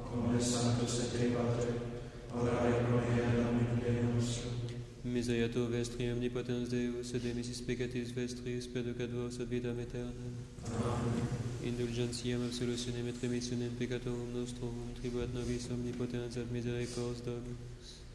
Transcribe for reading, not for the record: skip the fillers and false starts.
come Sanctus et Te Pater, orare pro nobis Domini nostrum. Misereatur vestri omnipotens Deus, et de missis peccatis vestris, perducadvos ad vitam aeternam. Amen. Indulgentiam absolutionem et remissionem peccatorum nostrum, tribuat nobis omnipotens ad misericors Dominus.